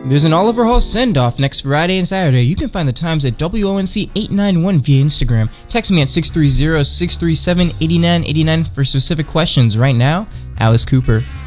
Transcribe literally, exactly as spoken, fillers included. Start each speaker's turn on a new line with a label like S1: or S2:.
S1: There's an Oliver Hall send-off next Friday and Saturday. You can find the times at W O N C eight nine one via Instagram. Text me at six three zero, six three seven, eight nine eight nine for specific questions. Right now, Alice Cooper.